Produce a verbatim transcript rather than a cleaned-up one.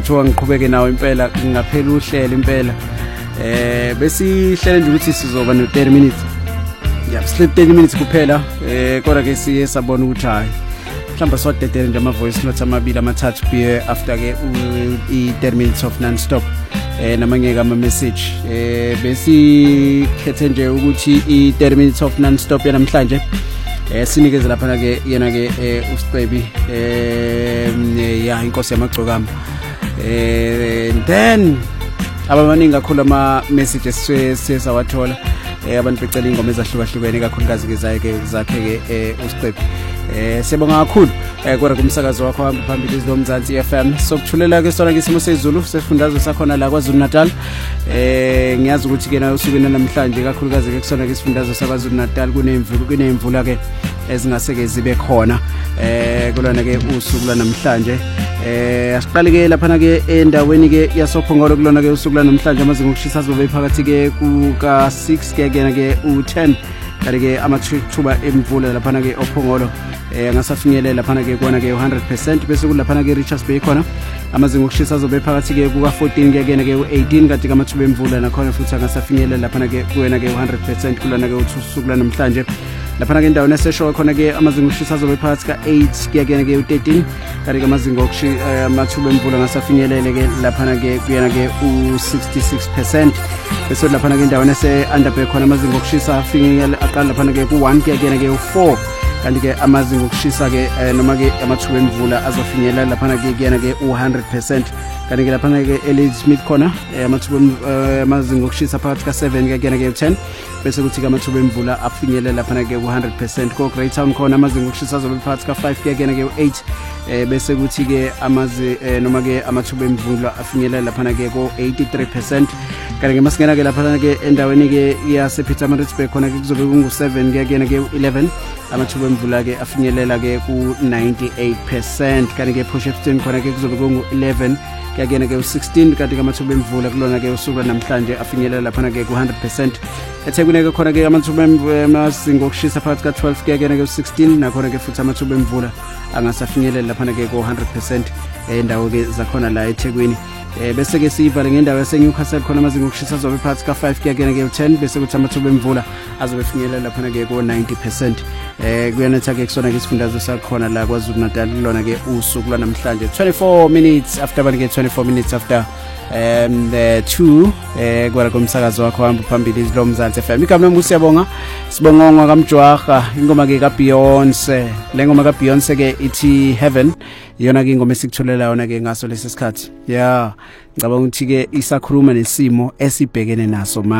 Kuthiwa ngiqhubeke nawo impela ngaphela uhlelo impela eh besihlele nje ukuthi sizoba no thirty minutes yeah sihlele thirty minutes kuphela eh kodwa ke siye sabona ukuthi hayi mhlawumbe sodedele nje ama voice notes amabili amathathu be after ke i thirty minutes of non stop eh namanye ama message eh besi khethe nje ukuthi i thirty minutes of non stop yanamhlanje eh sinikeze lapha ke yena ke uSicebi eh ya inkosi yamagcokama eh then abaningi kakhulu ama messages sesawathola eh abantu becela ingoma ezahlukahlukene kakhulukazi ke zaye ke zakhe ke uSicebi eh siyabonga kakhulu eh kodwa kumsakazo wakho hamba phambili izomzansi F M sokuthulela ke sona ngesimo sezulu sesifundazwe sakhona la kwaZulu Natal eh ngiyazi ukuthi ke na usukwini namhlanje kakhulukazi ke kusona ke isifundazwe saKwaZulu Natal kunemvula kunemvula ke ezingaseke zibe khona eh kulona ke usuku lanamhlanje eh asiqale ke lapha ke endaweni ke yasophongolo kulona ke usuku lanamhlanje amazinga okushisa azobe phakathi ke kuka six ke kena ke u ten kanti ke amathuba emvula lapha ke ophongolo eh ngasafinyelela lapha ke kuona ke one hundred percent bese kulapha ke Richards Bay khona amazinga okushisa azobe phakathi ke kuka fourteen ke kena ke u eighteen kanti ke amathuba emvula nakhona futhi angasafinyelela lapha ke kuena ke one hundred percent kulona ke usuku lanamhlanje lapha ke endaweni eseshowe khona ke amazinga okushisa azobe phakathi ka eight ke kena ke u thirteen kanti ke amazinga okushisa amathuba emvula ngasafinyelele ke lapha ke kuyena ke u sixty-six percent bese lapha ke endaweni ese Underberg khona amazinga okushisa afinyelele aqala lapha ke ku one ke kena ke u four kanti ke amazinga okushisa ke noma ke amathuba emvula azofinyelela lapha ke kuyena ke u one hundred percent kanti ke lapha ke Elliot Smith khona amathuba amazinga okushisa phakathi ka seven ke kuyena ke u ten bese kuthi ke amathuba emvula afinyelela lapha ke one hundred percent ko Greytown khona amazinga okushisa azobe phakathi ka five ke kuyena ke u eight eh bese kuthi ke amazi noma ke amathuba emvula afinyelela lapha ke ko eighty-three percent kanti ke masingena ke lapha ke endaweni ke yase Pietermaritzburg khona ke kuzobe kungu seven ke kuyena ke u eleven amathuba emvula ke afinyelela ke ku ninety-eight percent kanti ke Potchefstroom khona ke kuzobe kungu eleven ke kuyena ke u sixteen kanti ke amathuba emvula kulona ke usuku namhlanje afinyelela lapha ke ku one hundred percent eThekwini ke khona ke amathuba amazinga okushisa phakathi ka twelve ke kuyena ke u sixteen nakhona ke futhi amathuba emvula angasafinyelela lapha ke ku one hundred percent endawo ke zakhona la eThekwini eh bese ke sivale ngendawo yase Newcastle khona amazinga okushisa azobe phakathi ka five ke kuyena ke u ten bese kuthi amathuba emvula azobe finyelela lapha ke ku ninety percent eh kuyanetha ke kusona ke isifundazwe sakhona la kwaZulu Natal kulona ke usuku lwanamhlanje twenty-four minutes after banike twenty-four minutes after um the two eh kwala komsakazo wakho hamba phambili izilomzansi F M igama lami siyabonga sibongongwa kaMjwaha ingoma ke ka Beyonce le ngoma ka Beyonce ke ithi Heaven iyona ke ingoma esikutholela yona ke ngaso lesi sikhathi yeah ngicabanga ukuthi ke isakhuluma nesimo esibhekene naso